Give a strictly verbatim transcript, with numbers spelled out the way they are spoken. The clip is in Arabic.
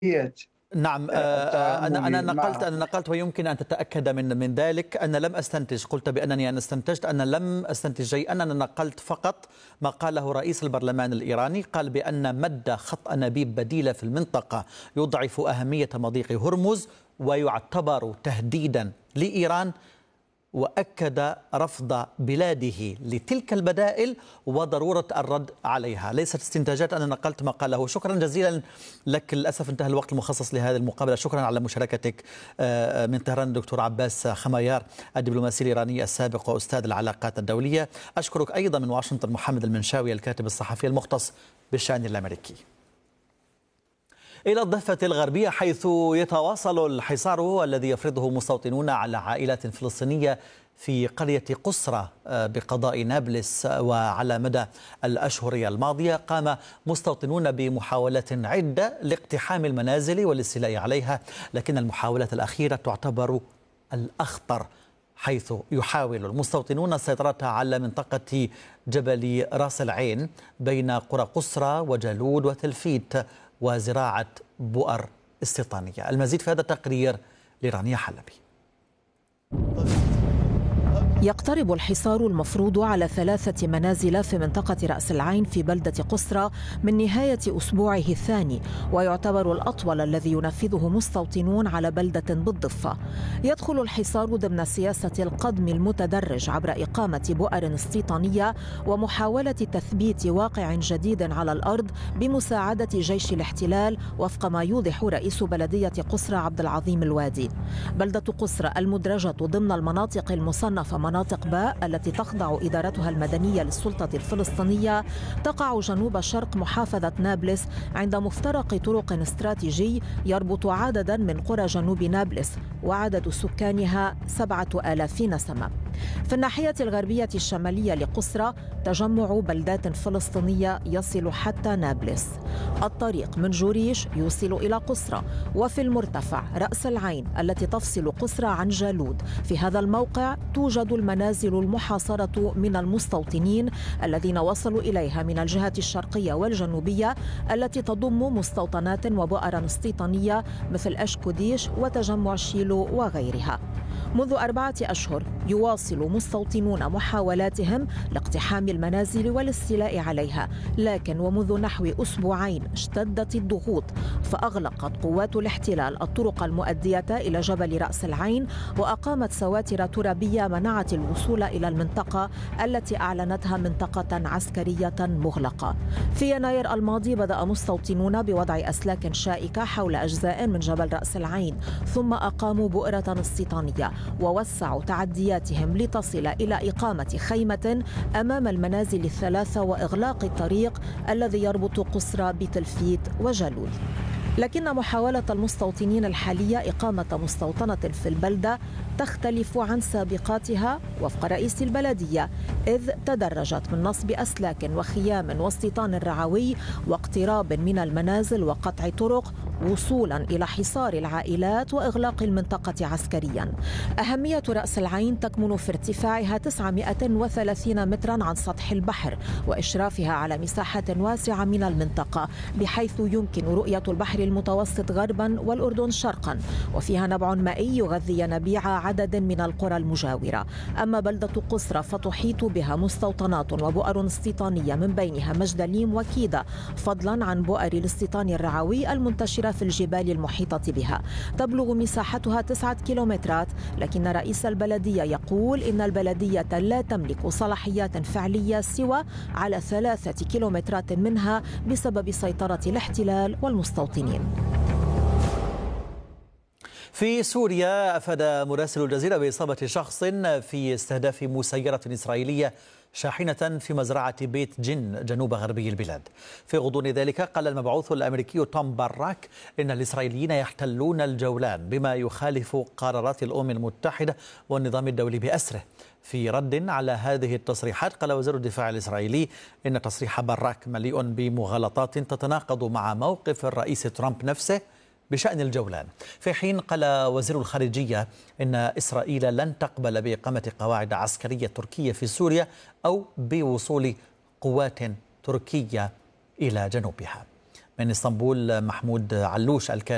نعم. آه، أنا أنا التعامل نقلت معها. أنا نقلت ويمكن أن تتأكد من من ذلك. أنا لم أستنتج، قلت بأنني أنا استنتجت، أنا لم أستنتج شيئا. أنا نقلت فقط ما قاله رئيس البرلمان الإيراني، قال بأن مد خط أنابيب بديلة في المنطقة يضعف أهمية مضيق هرمز ويعتبر تهديدا لإيران، وأكد رفض بلاده لتلك البدائل وضرورة الرد عليها. ليست استنتاجات، أنا نقلت ما قاله. شكرا جزيلا لك. للأسف انتهى الوقت المخصص لهذه المقابلة. شكرا على مشاركتك من طهران دكتور عباس خمايار، الدبلوماسي الإيراني السابق وأستاذ العلاقات الدولية. أشكرك أيضا من واشنطن محمد المنشاوي، الكاتب الصحفي المختص بالشأن الأمريكي. إلى الضفة الغربية، حيث يتواصل الحصار الذي يفرضه مستوطنون على عائلات فلسطينية في قرية قسرة بقضاء نابلس. وعلى مدى الأشهر الماضية قام مستوطنون بمحاولات عدة لاقتحام المنازل والاستيلاء عليها، لكن المحاولة الأخيرة تعتبر الأخطر، حيث يحاول المستوطنون السيطرة على منطقة جبل راس العين بين قرى قسرة وجالود وتلفيت وزراعة بؤر استيطانية. المزيد في هذا التقرير لرانيا حلبي. يقترب الحصار المفروض على ثلاثة منازل في منطقة رأس العين في بلدة قسرة من نهاية أسبوعه الثاني، ويعتبر الأطول الذي ينفذه مستوطنون على بلدة بالضفة. يدخل الحصار ضمن سياسة القضم المتدرج عبر إقامة بؤر استيطانية ومحاولة تثبيت واقع جديد على الأرض بمساعدة جيش الاحتلال، وفق ما يوضح رئيس بلدية قسرة عبد العظيم الوادي. بلدة قسرة المدرجة ضمن المناطق المصنفة مناطق باء التي تخضع إدارتها المدنية للسلطة الفلسطينية تقع جنوب شرق محافظة نابلس عند مفترق طرق استراتيجي يربط عددا من قرى جنوب نابلس، وعدد سكانها سبعة آلاف نسمة. في الناحية الغربية الشمالية لقسرة تجمع بلدات فلسطينية يصل حتى نابلس. الطريق من جوريش يوصل إلى قسرة، وفي المرتفع رأس العين التي تفصل قسرة عن جالود. في هذا الموقع توجد المنازل المحاصرة من المستوطنين الذين وصلوا إليها من الجهة الشرقية والجنوبية، التي تضم مستوطنات وبؤرا استيطانية مثل أشكوديش وتجمع شيلو وغيرها. منذ أربعة أشهر يواصل مستوطنون محاولاتهم لاقتحام المنازل والاستيلاء عليها، لكن ومنذ نحو أسبوعين اشتدت الضغوط، فأغلقت قوات الاحتلال الطرق المؤدية إلى جبل رأس العين، وأقامت سواتر ترابية منعت الوصول إلى المنطقة التي أعلنتها منطقة عسكرية مغلقة. في يناير الماضي بدأ مستوطنون بوضع أسلاك شائكة حول أجزاء من جبل رأس العين، ثم أقاموا بؤرة استيطانية ووسعوا تعدياتهم لتصل إلى إقامة خيمة أمام المنازل الثلاثة وإغلاق الطريق الذي يربط قسرة بتلفيت وجالود. لكن محاولة المستوطنين الحالية إقامة مستوطنة في البلدة تختلف عن سابقاتها وفق رئيس البلدية، إذ تدرجت من نصب أسلاك وخيام واستيطان رعوي واقتراب من المنازل وقطع طرق وصولا إلى حصار العائلات وإغلاق المنطقة عسكريا. أهمية رأس العين تكمن في ارتفاعها تسعمائة وثلاثين مترا عن سطح البحر وإشرافها على مساحة واسعة من المنطقة، بحيث يمكن رؤية البحر المتوسط غربا والأردن شرقا، وفيها نبع مائي يغذي ينابيع عدد من القرى المجاورة. أما بلدة قسرة فتحيط بها مستوطنات وبؤر استيطانية، من بينها مجدليم وكيدة، فضلا عن بؤر الاستيطان الرعوي المنتشرة في الجبال المحيطة بها. تبلغ مساحتها تسعة كيلومترات، لكن رئيس البلدية يقول إن البلدية لا تملك صلاحيات فعلية سوى على ثلاثة كيلومترات منها بسبب سيطرة الاحتلال والمستوطنين. في سوريا أفاد مراسل الجزيرة بإصابة شخص في استهداف مسيرة إسرائيلية شاحنة في مزرعة بيت جن جنوب غربي البلاد. في غضون ذلك قال المبعوث الأمريكي توم باراك إن الإسرائيليين يحتلون الجولان بما يخالف قرارات الأمم المتحدة والنظام الدولي بأسره. في رد على هذه التصريحات قال وزير الدفاع الإسرائيلي إن تصريح باراك مليء بمغالطات تتناقض مع موقف الرئيس ترامب نفسه بشأن الجولان، في حين قال وزير الخارجية إن إسرائيل لن تقبل بإقامة قواعد عسكرية تركية في سوريا أو بوصول قوات تركية إلى جنوبها. من اسطنبول محمود علوش الكاتب